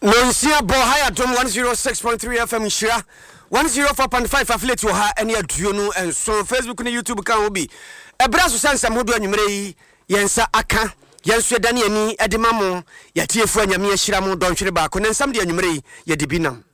Nonsia Bohaya Dom 106.3 FM Shira 104.5 affiliate wo ha ene aduo no enso Facebook ne YouTube kan obi ebra so sansa modu anwumre yi yensa aka yenso dane ani edemamo yatiefu anyame ahira mo donhwere ba ko ne nsam de anwumre yi ye dibinam